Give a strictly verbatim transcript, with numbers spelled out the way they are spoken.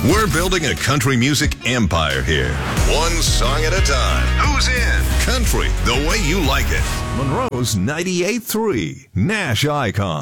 We're building a country music empire here. One song at a time. Who's in? Country, the way you like it. Monroe's ninety-eight point three, Nash Icon.